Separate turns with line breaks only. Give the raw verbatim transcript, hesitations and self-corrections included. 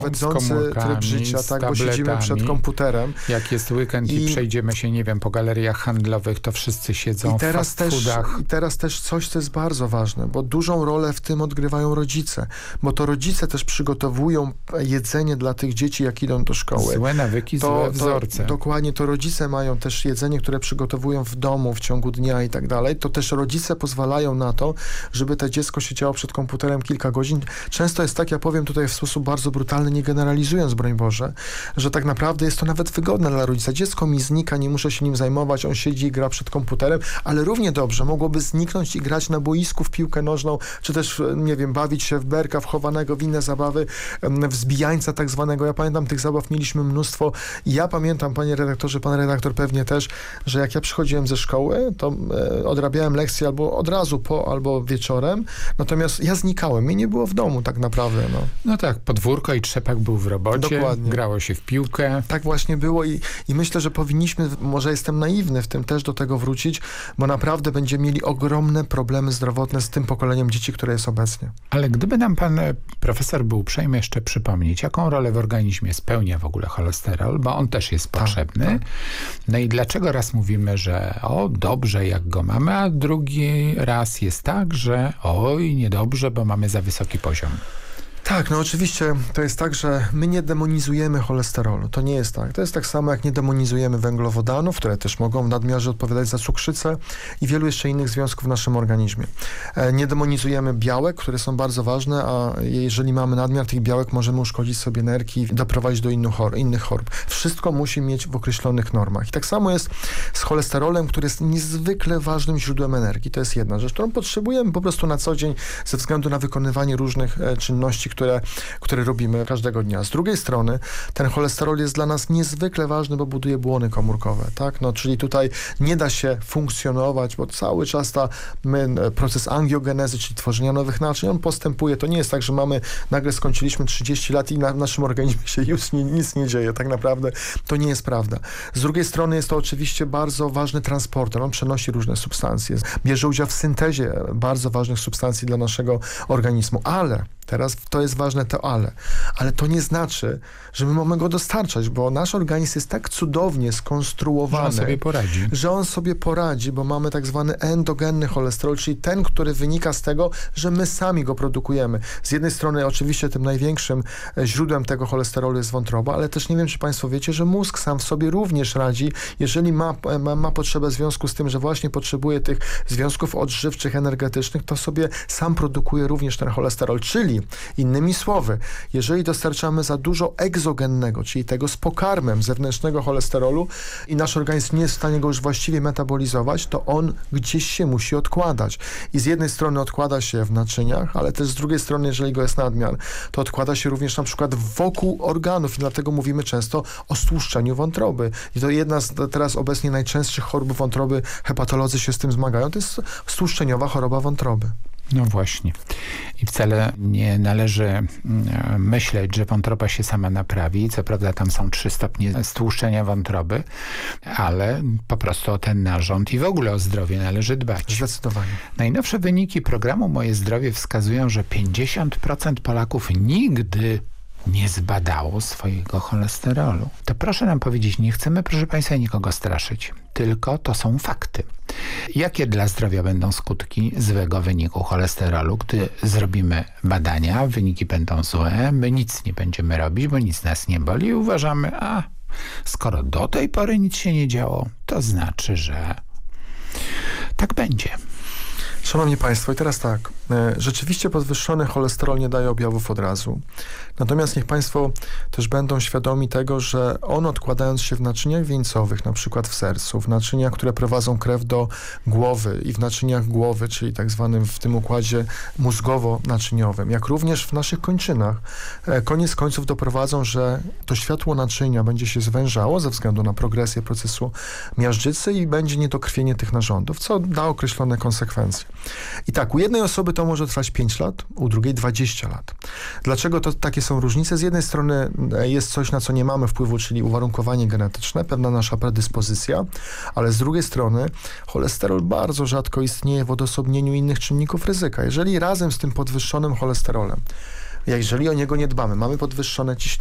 Wedzący tryb życia, tak, bo siedzimy przed komputerem.
Jak jest weekend i, i przejdziemy się, nie wiem, po galeriach handlowych, to wszyscy siedzą
i teraz
w fast
też,
foodach.
I teraz też coś, co jest bardzo ważne, bo dużą rolę w tym odgrywają rodzice, bo to rodzice też przygotowują jedzenie dla tych dzieci, jak idą do szkoły.
Złe nawyki,
to,
złe wzorce.
To, dokładnie, to rodzice mają też jedzenie, które przygotowują w domu w ciągu dnia i tak dalej. To też rodzice pozwalają na to, żeby to dziecko siedziało przed komputerem kilka godzin. Często jest tak, ja powiem tutaj w sposób bardzo brutalny, nie generalizując, broń Boże, że tak naprawdę jest to nawet wygodne dla rodzica. Dziecko mi znika, nie muszę się nim zajmować, on siedzi i gra przed komputerem, ale równie dobrze mogłoby zniknąć i grać na boisku w piłkę nożną, czy też, nie wiem, bawić się w berka, w chowanego, w inne zabawy, w zbijańca tak zwanego. Ja pamiętam, tych zabaw mieliśmy mnóstwo i ja pamiętam, panie redaktorze, pan redaktor pewnie też, że jak ja przychodziłem ze szkoły, to e, odrabiałem lekcje albo od razu po, albo wieczorem, natomiast ja znikałem, mnie nie było w domu tak naprawdę. No,
no tak, podwórko i trzepak był w robocie, dokładnie. Grało się w piłkę.
Tak właśnie było i, i myślę, że powinniśmy, może jestem naiwny w tym, też do tego wrócić, bo naprawdę będziemy mieli ogromne problemy zdrowotne z tym pokoleniem dzieci, które jest obecnie.
Ale gdyby nam pan profesor był uprzejmy jeszcze przypomnieć, jaką rolę w organizmie spełnia w ogóle cholesterol, bo on też jest
tak,
potrzebny.
Tak.
No i dlaczego raz mówimy, że o, dobrze, jak go mamy, a drugi raz jest tak, że oj, niedobrze, bo mamy za wysoki poziom.
Tak, no oczywiście to jest tak, że my nie demonizujemy cholesterolu. To nie jest tak. To jest tak samo, jak nie demonizujemy węglowodanów, które też mogą w nadmiarze odpowiadać za cukrzycę i wielu jeszcze innych związków w naszym organizmie. E, nie demonizujemy białek, które są bardzo ważne, a jeżeli mamy nadmiar tych białek, możemy uszkodzić sobie nerki i doprowadzić do innych chorób, innych chorób. Wszystko musi mieć w określonych normach. I tak samo jest z cholesterolem, który jest niezwykle ważnym źródłem energii. To jest jedna rzecz, którą potrzebujemy po prostu na co dzień ze względu na wykonywanie różnych e, czynności, które, które robimy każdego dnia. Z drugiej strony ten cholesterol jest dla nas niezwykle ważny, bo buduje błony komórkowe, tak? No, czyli tutaj nie da się funkcjonować, bo cały czas ta my, proces angiogenezy, czyli tworzenia nowych naczyń, on postępuje. To nie jest tak, że mamy, nagle skończyliśmy trzydzieści lat i na, w naszym organizmie się już nie, nic nie dzieje. Tak naprawdę to nie jest prawda. Z drugiej strony jest to oczywiście bardzo ważny transporter. On przenosi różne substancje. Bierze udział w syntezie bardzo ważnych substancji dla naszego organizmu. Ale teraz to jest ważne, to ale. Ale to nie znaczy, że my mamy go dostarczać, bo nasz organizm jest tak cudownie skonstruowany,
że on sobie poradzi.
Że on sobie poradzi, bo mamy tak zwany endogenny cholesterol, czyli ten, który wynika z tego, że my sami go produkujemy. Z jednej strony oczywiście tym największym źródłem tego cholesterolu jest wątroba, ale też nie wiem, czy państwo wiecie, że mózg sam w sobie również radzi, jeżeli ma, ma, ma potrzebę w związku z tym, że właśnie potrzebuje tych związków odżywczych, energetycznych, to sobie sam produkuje również ten cholesterol, czyli innymi słowy, jeżeli dostarczamy za dużo egzogennego, czyli tego z pokarmem zewnętrznego cholesterolu i nasz organizm nie jest w stanie go już właściwie metabolizować, to on gdzieś się musi odkładać. I z jednej strony odkłada się w naczyniach, ale też z drugiej strony, jeżeli go jest nadmiar, to odkłada się również na przykład wokół organów i dlatego mówimy często o stłuszczeniu wątroby. I to jedna z teraz obecnie najczęstszych chorób wątroby, hepatolodzy się z tym zmagają, to jest stłuszczeniowa choroba wątroby.
No właśnie. I wcale nie należy myśleć, że wątroba się sama naprawi. Co prawda tam są trzy stopnie stłuszczenia wątroby, ale po prostu o ten narząd i w ogóle o zdrowie należy dbać.
Zdecydowanie.
Najnowsze wyniki programu Moje Zdrowie wskazują, że pięćdziesiąt procent Polaków nigdy nie zbadało swojego cholesterolu. To proszę nam powiedzieć, nie chcemy, proszę państwa, nikogo straszyć, tylko to są fakty. Jakie dla zdrowia będą skutki złego wyniku cholesterolu, gdy zrobimy badania, wyniki będą złe, my nic nie będziemy robić, bo nic nas nie boli i uważamy, a skoro do tej pory nic się nie działo, to znaczy, że tak będzie.
Szanowni Państwo, i teraz tak, rzeczywiście podwyższony cholesterol nie daje objawów od razu. Natomiast niech Państwo też będą świadomi tego, że on odkładając się w naczyniach wieńcowych, na przykład w sercu, w naczyniach, które prowadzą krew do głowy i w naczyniach głowy, czyli tak zwanym w tym układzie mózgowo-naczyniowym, jak również w naszych kończynach, koniec końców doprowadzą, że to światło naczynia będzie się zwężało ze względu na progresję procesu miażdżycy i będzie niedokrwienie tych narządów, co da określone konsekwencje. I tak, u jednej osoby to może trwać pięć lat, u drugiej dwadzieścia lat. Dlaczego to takie są różnice? Z jednej strony jest coś, na co nie mamy wpływu, czyli uwarunkowanie genetyczne, pewna nasza predyspozycja, ale z drugiej strony cholesterol bardzo rzadko istnieje w odosobnieniu innych czynników ryzyka. Jeżeli razem z tym podwyższonym cholesterolem jeżeli o niego nie dbamy, mamy podwyższone ciśnienie,